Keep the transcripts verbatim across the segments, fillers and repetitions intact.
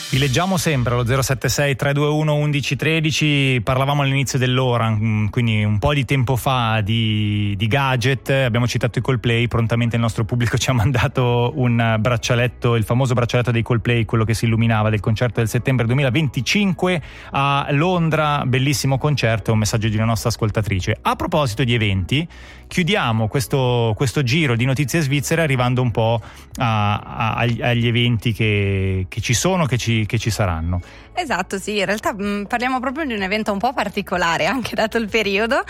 Vi leggiamo sempre allo zero sette sei tre due uno undici tredici. Parlavamo all'inizio dell'ora, quindi un po' di tempo fa, di, di gadget. Abbiamo citato i Coldplay. Prontamente il nostro pubblico ci ha mandato un braccialetto, il famoso braccialetto dei Coldplay, quello che si illuminava del concerto del settembre duemilaventicinque a Londra. Bellissimo concerto, un messaggio di una nostra ascoltatrice. A proposito di eventi, chiudiamo questo, questo giro di notizie svizzere arrivando un po' a, a, agli, agli eventi che, che ci sono, che ci che ci saranno. Esatto, sì, in realtà mh, parliamo proprio di un evento un po' particolare, anche dato il periodo,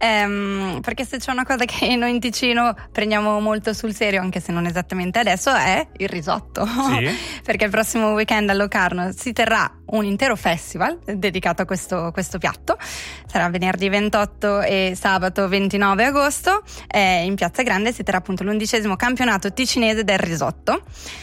ehm, perché se c'è una cosa che noi in Ticino prendiamo molto sul serio, anche se non esattamente adesso, è il risotto. Sì. Perché il prossimo weekend a Locarno si terrà un intero festival dedicato a questo, questo piatto. Sarà venerdì ventotto e sabato ventinove agosto, e in Piazza Grande si terrà appunto l'undicesimo campionato ticinese del risotto.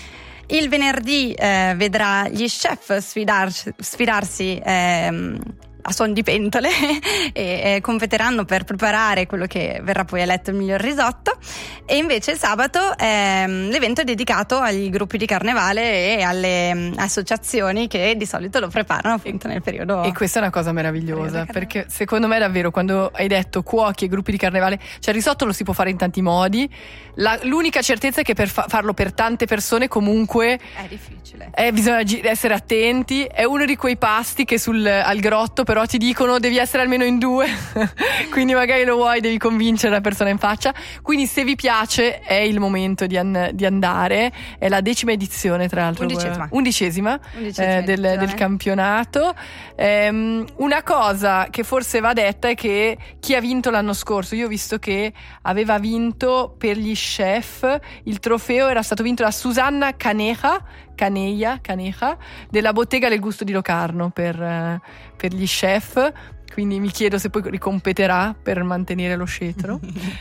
Il venerdì eh, vedrà gli chef sfidarsi, sfidarsi ehm, a suon di pentole e, e competeranno per preparare quello che verrà poi eletto il miglior risotto. E invece il sabato ehm, l'evento è dedicato agli gruppi di carnevale e alle um, associazioni che di solito lo preparano appunto nel periodo. E questa è una cosa meravigliosa, perché secondo me davvero, quando hai detto cuochi e gruppi di carnevale, cioè il risotto lo si può fare in tanti modi. La, l'unica certezza è che per fa- farlo per tante persone comunque è difficile, eh, bisogna gi- essere attenti. È uno di quei pasti che sul, al grotto però ti dicono devi essere almeno in due quindi magari lo vuoi, devi convincere la persona in faccia. Quindi se vi piace è il momento di, an- di andare. È la decima edizione, tra l'altro undicesima, undicesima, undicesima eh, del, del campionato. Ehm, una cosa che forse va detta è che chi ha vinto l'anno scorso, io ho visto che aveva vinto per gli chef, il trofeo era stato vinto da Susanna Caneja Caneia, Caneja della Bottega del Gusto di Locarno per, uh, per gli chef. Quindi mi chiedo se poi ricompeterà per mantenere lo scettro.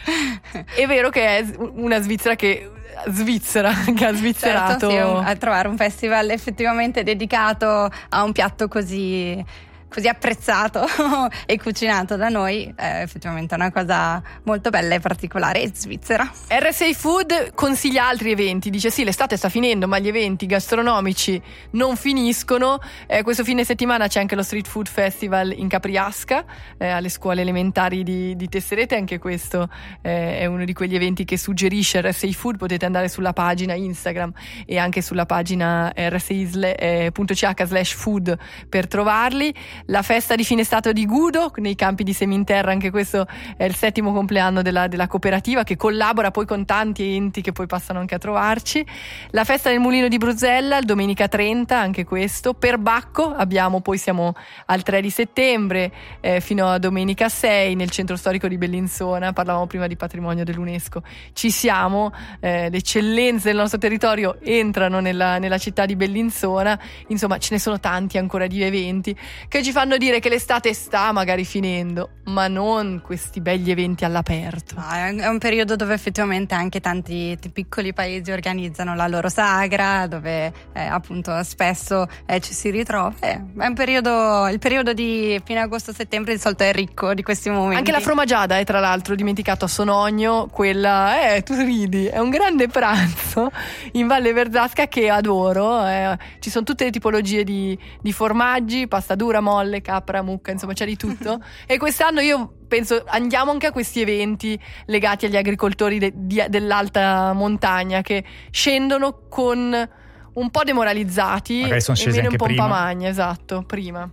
È vero che è una Svizzera che Svizzera che ha svizzerato, certo, sì, a trovare un festival effettivamente dedicato a un piatto così così apprezzato e cucinato da noi, è effettivamente una cosa molto bella e particolare in Svizzera. R S A Food consiglia altri eventi, dice sì, l'estate sta finendo ma gli eventi gastronomici non finiscono. Eh, questo fine settimana c'è anche lo Street Food Festival in Capriasca, eh, alle scuole elementari di, di Tesserete. Anche questo eh, è uno di quegli eventi che suggerisce R S A Food. Potete andare sulla pagina Instagram e anche sulla pagina r s i punto c h slash food per trovarli. La festa di fine stato di Gudo nei campi di Seminterra, anche questo è il settimo compleanno della, della cooperativa, che collabora poi con tanti enti che poi passano anche a trovarci. La festa del Mulino di Bruzzella domenica trenta, anche questo. Per Bacco abbiamo, poi siamo al tre di settembre eh, fino a domenica sei nel centro storico di Bellinzona. Parlavamo prima di patrimonio dell'UNESCO, ci siamo, eh, le eccellenze del nostro territorio entrano nella, nella città di Bellinzona. Insomma, ce ne sono tanti ancora di eventi che ci fanno dire che l'estate sta magari finendo, ma non questi begli eventi all'aperto. No, è un periodo dove effettivamente anche tanti piccoli paesi organizzano la loro sagra, dove eh, appunto spesso eh, ci si ritrova. Eh, è un periodo, il periodo di fine agosto-settembre di solito è ricco di questi momenti. Anche la fromagiada è, tra l'altro, dimenticato a Sonogno, quella, eh, tu ridi, è un grande pranzo in Valle Verzasca che adoro. Eh, ci sono tutte le tipologie di, di formaggi, pasta dura, molle, capra, mucca, insomma c'è di tutto. E quest'anno io penso andiamo anche a questi eventi legati agli agricoltori de, di, dell'alta montagna, che scendono con un po' demoralizzati, magari sono scesi e meno anche in pompa prima. magna, esatto, prima.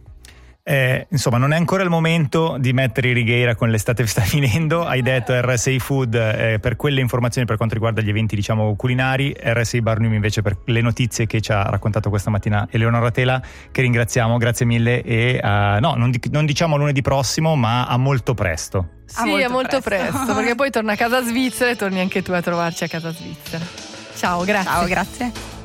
Eh, insomma, non è ancora il momento di mettere i righiera con l'estate che sta finendo. Hai detto R S A Food eh, per quelle informazioni per quanto riguarda gli eventi, diciamo, culinari. R S A Barnum invece per le notizie che ci ha raccontato questa mattina Eleonora Tela, che ringraziamo, grazie mille. E uh, no, non, di- non diciamo lunedì prossimo, ma a molto presto. Sì, a molto, a molto presto. presto perché poi torna a casa svizzera e torni anche tu a trovarci a casa svizzera. Ciao, grazie. Ciao, grazie.